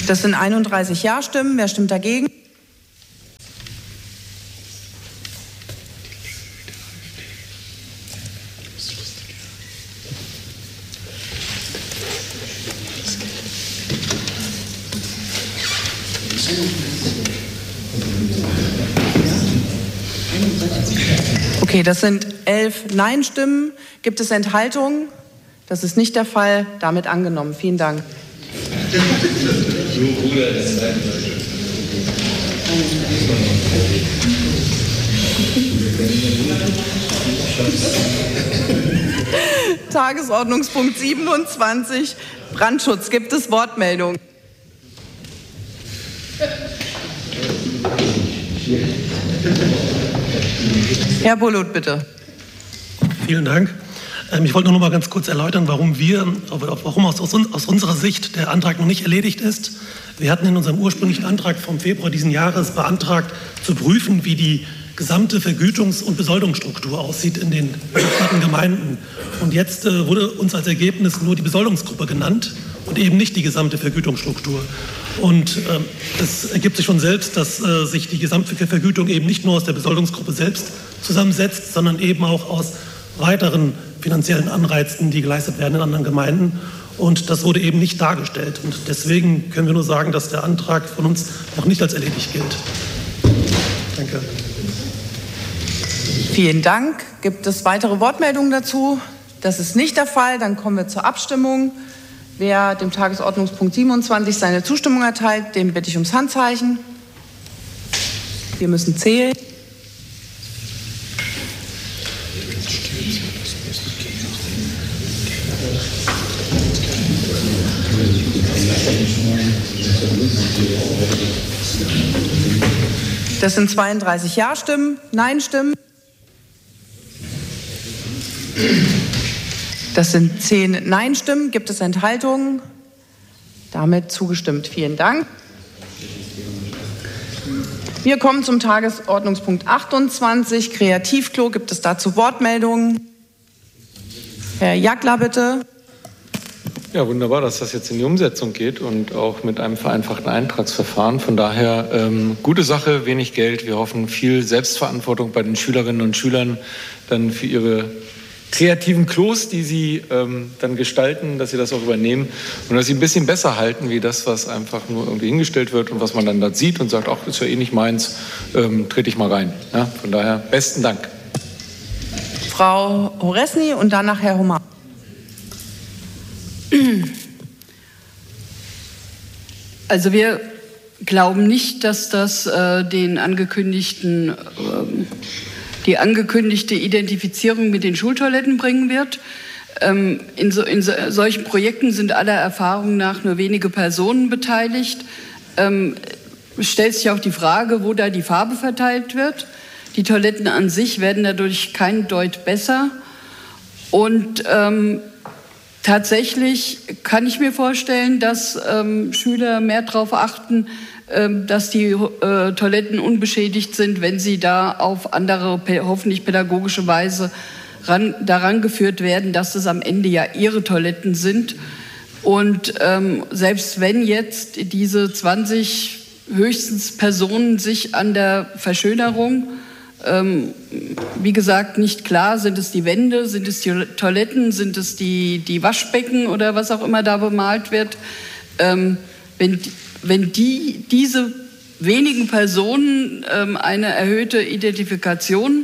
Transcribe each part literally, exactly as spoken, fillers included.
Das sind einunddreißig Ja-Stimmen. Wer stimmt dagegen? Okay, das sind elf Nein-Stimmen. Gibt es Enthaltungen? Das ist nicht der Fall. Damit angenommen. Vielen Dank. Tagesordnungspunkt siebenundzwanzig, Brandschutz. Gibt es Wortmeldungen? Herr Bulut, bitte. Vielen Dank. Ich wollte nur noch mal ganz kurz erläutern, warum wir, warum aus, aus unserer Sicht der Antrag noch nicht erledigt ist. Wir hatten in unserem ursprünglichen Antrag vom Februar diesen Jahres beantragt, zu prüfen, wie die gesamte Vergütungs- und Besoldungsstruktur aussieht in den benachbarten Gemeinden. Und jetzt äh, wurde uns als Ergebnis nur die Besoldungsgruppe genannt und eben nicht die gesamte Vergütungsstruktur. Und äh, es ergibt sich schon selbst, dass äh, sich die Gesamtvergütung eben nicht nur aus der Besoldungsgruppe selbst zusammensetzt, sondern eben auch aus weiteren finanziellen Anreizen, die geleistet werden in anderen Gemeinden. Und das wurde eben nicht dargestellt. Und deswegen können wir nur sagen, dass der Antrag von uns noch nicht als erledigt gilt. Danke. Vielen Dank. Gibt es weitere Wortmeldungen dazu? Das ist nicht der Fall. Dann kommen wir zur Abstimmung. Wer dem Tagesordnungspunkt siebenundzwanzig seine Zustimmung erteilt, dem bitte ich ums Handzeichen. Wir müssen zählen. Das sind zweiunddreißig Ja-Stimmen, Nein-Stimmen. Das sind zehn Nein-Stimmen. Gibt es Enthaltungen? Damit zugestimmt. Vielen Dank. Wir kommen zum Tagesordnungspunkt achtundzwanzig, Kreativklo. Gibt es dazu Wortmeldungen? Herr Jackler, bitte. Ja, wunderbar, dass das jetzt in die Umsetzung geht und auch mit einem vereinfachten Eintragsverfahren. Von daher ähm, gute Sache, wenig Geld. Wir hoffen viel Selbstverantwortung bei den Schülerinnen und Schülern dann für ihre kreativen Klos, die sie ähm, dann gestalten, dass sie das auch übernehmen und dass sie ein bisschen besser halten, wie das, was einfach nur irgendwie hingestellt wird und was man dann da sieht und sagt, ach, ist ja eh nicht meins, ähm, trete ich mal rein. Ja, von daher besten Dank. Frau Horesny und danach Herr Hummer. Also wir glauben nicht, dass das äh, den angekündigten, äh, die angekündigte Identifizierung mit den Schultoiletten bringen wird. Ähm, in, so, in so, solchen Projekten sind aller Erfahrung nach nur wenige Personen beteiligt. Ähm, stellt sich auch die Frage, wo da die Farbe verteilt wird. Die Toiletten an sich werden dadurch kein Deut besser. Und ähm, tatsächlich kann ich mir vorstellen, dass ähm, Schüler mehr darauf achten, ähm, dass die äh, Toiletten unbeschädigt sind, wenn sie da auf andere, hoffentlich pädagogische Weise ran, daran geführt werden, dass es am Ende ja ihre Toiletten sind. Und ähm, selbst wenn jetzt diese zwanzig höchstens Personen sich an der Verschönerung, Ähm, wie gesagt, nicht klar, sind es die Wände, sind es die Toiletten, sind es die, die Waschbecken oder was auch immer da bemalt wird. Ähm, wenn, wenn die, diese wenigen Personen ähm, eine erhöhte Identifikation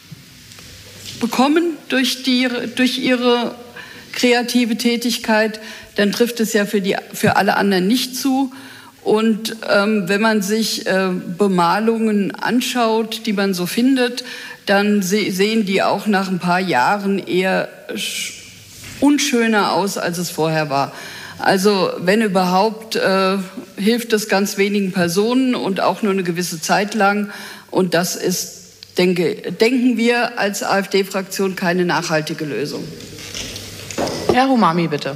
bekommen durch, die, durch ihre kreative Tätigkeit, dann trifft es ja für, die, für alle anderen nicht zu. Und ähm, wenn man sich äh, Bemalungen anschaut, die man so findet, dann se- sehen die auch nach ein paar Jahren eher sch- unschöner aus, als es vorher war. Also wenn überhaupt, äh, hilft es ganz wenigen Personen und auch nur eine gewisse Zeit lang. Und das ist, denke, denken wir als AfD-Fraktion, keine nachhaltige Lösung. Herr Humami, bitte.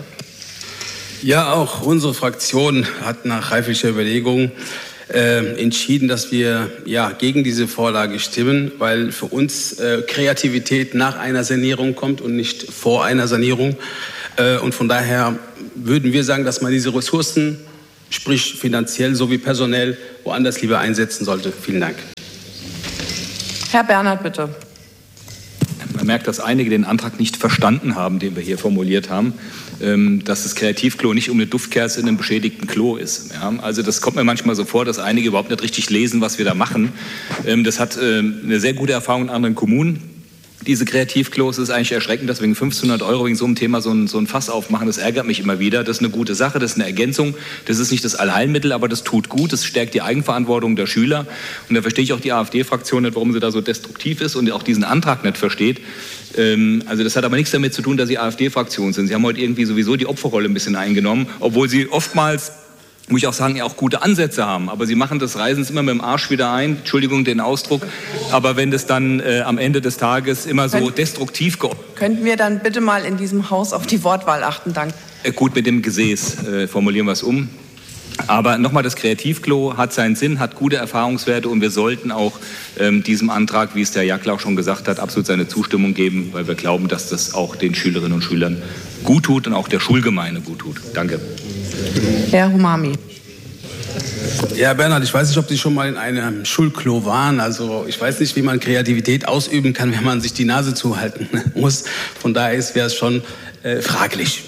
Ja, auch unsere Fraktion hat nach reiflicher Überlegung äh, entschieden, dass wir ja, gegen diese Vorlage stimmen, weil für uns äh, Kreativität nach einer Sanierung kommt und nicht vor einer Sanierung. Äh, und von daher würden wir sagen, dass man diese Ressourcen sprich finanziell sowie personell, woanders lieber einsetzen sollte. Vielen Dank. Herr Bernhard, bitte. Man merkt, dass einige den Antrag nicht verstanden haben, den wir hier formuliert haben, dass das Kreativklo nicht um eine Duftkerze in einem beschädigten Klo ist. Ja, also das kommt mir manchmal so vor, dass einige überhaupt nicht richtig lesen, was wir da machen. Das hat eine sehr gute Erfahrung in anderen Kommunen. Diese Kreativklos, ist eigentlich erschreckend, dass wegen fünfzehnhundert Euro wegen so einem Thema so ein, so ein Fass aufmachen. Das ärgert mich immer wieder. Das ist eine gute Sache, das ist eine Ergänzung. Das ist nicht das Allheilmittel, aber das tut gut. Das stärkt die Eigenverantwortung der Schüler. Und da verstehe ich auch die AfD-Fraktion nicht, warum sie da so destruktiv ist und auch diesen Antrag nicht versteht. Ähm, also das hat aber nichts damit zu tun, dass sie AfD-Fraktion sind. Sie haben heute irgendwie sowieso die Opferrolle ein bisschen eingenommen, obwohl sie oftmals, muss ich auch sagen, ja auch gute Ansätze haben. Aber sie machen das Reisen immer mit dem Arsch wieder ein. Entschuldigung den Ausdruck. Aber wenn das dann äh, am Ende des Tages immer so Könnt, destruktiv... Könnten wir dann bitte mal in diesem Haus auf die Wortwahl achten? Danke. Äh, gut, mit dem Gesäß äh, formulieren wir es um. Aber nochmal, das Kreativklo hat seinen Sinn, hat gute Erfahrungswerte und wir sollten auch ähm, diesem Antrag, wie es der Jackler auch schon gesagt hat, absolut seine Zustimmung geben, weil wir glauben, dass das auch den Schülerinnen und Schülern gut tut und auch der Schulgemeinde gut tut. Danke. Herr Humami. Ja, Bernhard, ich weiß nicht, ob Sie schon mal in einem Schulklo waren. Also ich weiß nicht, wie man Kreativität ausüben kann, wenn man sich die Nase zuhalten muss. Von daher wäre es schon äh, fraglich.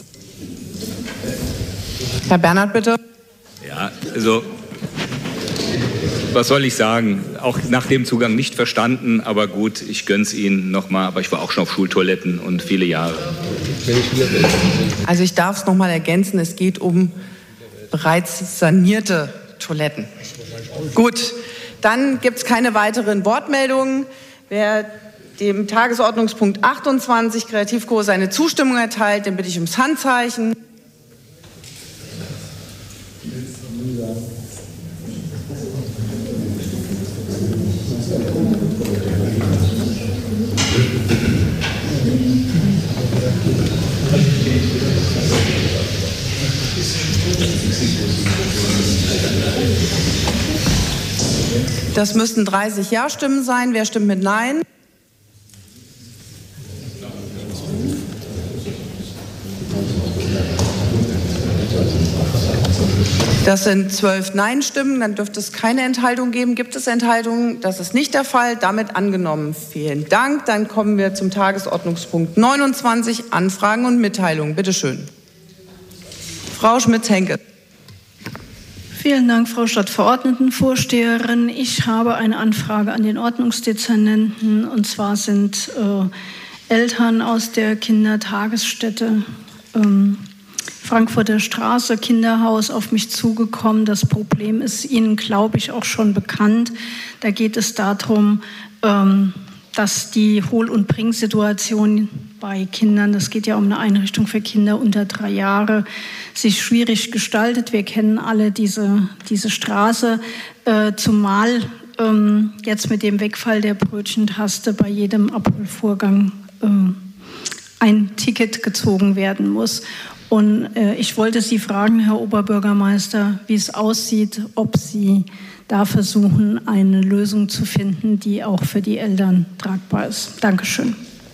Herr Bernhard, bitte. Ja, also was soll ich sagen? Auch nach dem Zugang nicht verstanden, aber gut, ich gönn's Ihnen nochmal. Aber ich war auch schon auf Schultoiletten und viele Jahre. Also ich darf es nochmal ergänzen, es geht um bereits sanierte Toiletten. Gut, dann gibt es keine weiteren Wortmeldungen. Wer dem Tagesordnungspunkt achtundzwanzig Kreativkurs seine Zustimmung erteilt, den bitte ich ums Handzeichen. Das müssten dreißig Ja-Stimmen sein. Wer stimmt mit Nein? Das sind zwölf Nein-Stimmen. Dann dürfte es keine Enthaltung geben. Gibt es Enthaltungen? Das ist nicht der Fall. Damit angenommen. Vielen Dank. Dann kommen wir zum Tagesordnungspunkt neunundzwanzig, Anfragen und Mitteilungen. Bitte schön. Frau Schmitz-Henke. Vielen Dank, Frau Stadtverordnetenvorsteherin. Ich habe eine Anfrage an den Ordnungsdezernenten. Und zwar sind äh, Eltern aus der Kindertagesstätte ähm, Frankfurter Straße, Kinderhaus, auf mich zugekommen. Das Problem ist Ihnen, glaube ich, auch schon bekannt. Da geht es darum, ähm, dass die Hohl- und Bring-Situation bei Kindern, das geht ja um eine Einrichtung für Kinder unter drei Jahre, sich schwierig gestaltet. Wir kennen alle diese, diese Straße, äh, zumal ähm, jetzt mit dem Wegfall der Brötchentaste bei jedem Abholvorgang äh, ein Ticket gezogen werden muss. Und äh, ich wollte Sie fragen, Herr Oberbürgermeister, wie es aussieht, ob Sie da versuchen, eine Lösung zu finden, die auch für die Eltern tragbar ist. Dankeschön.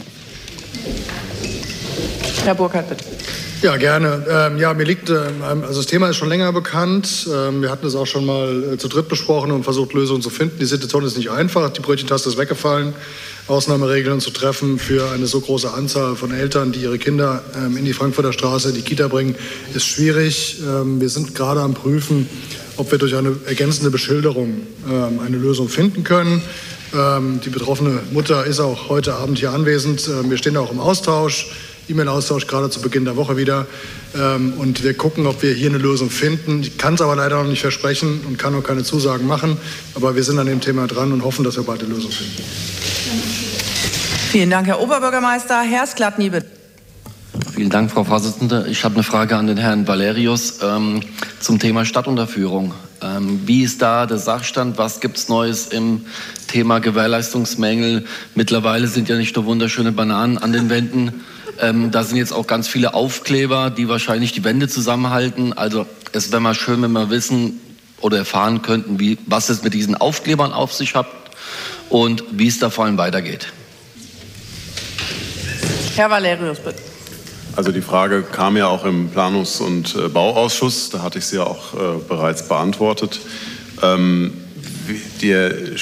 Herr Burkhardt, bitte. Ja, gerne. Ähm, ja, mir liegt, ähm, also das Thema ist schon länger bekannt. Ähm, wir hatten es auch schon mal äh, zu dritt besprochen und versucht, Lösungen zu finden. Die Situation ist nicht einfach. Die Brötchentaste ist weggefallen. Ausnahmeregeln zu treffen für eine so große Anzahl von Eltern, die ihre Kinder ähm, in die Frankfurter Straße, in die Kita bringen, ist schwierig. Ähm, wir sind gerade am Prüfen, ob wir durch eine ergänzende Beschilderung ähm, eine Lösung finden können. Ähm, die betroffene Mutter ist auch heute Abend hier anwesend. Ähm, wir stehen auch im Austausch. E-Mail-Austausch gerade zu Beginn der Woche wieder. Ähm, und wir gucken, ob wir hier eine Lösung finden. Ich kann es aber leider noch nicht versprechen und kann auch keine Zusagen machen. Aber wir sind an dem Thema dran und hoffen, dass wir bald eine Lösung finden. Vielen Dank, Herr Oberbürgermeister. Herr Skladny, bitte. Vielen Dank, Frau Vorsitzende. Ich habe eine Frage an den Herrn Valerius ähm, zum Thema Stadtunterführung. Ähm, wie ist da der Sachstand? Was gibt es Neues im Thema Gewährleistungsmängel? Mittlerweile sind ja nicht nur wunderschöne Bananen an den Wänden. Ähm, da sind jetzt auch ganz viele Aufkleber, die wahrscheinlich die Wände zusammenhalten. Also es wäre mal schön, wenn wir wissen oder erfahren könnten, wie, was es mit diesen Aufklebern auf sich hat und wie es da vor allem weitergeht. Herr Valerius, bitte. Also die Frage kam ja auch im Planungs- und äh, Bauausschuss, da hatte ich sie ja auch äh, bereits beantwortet. Ähm, der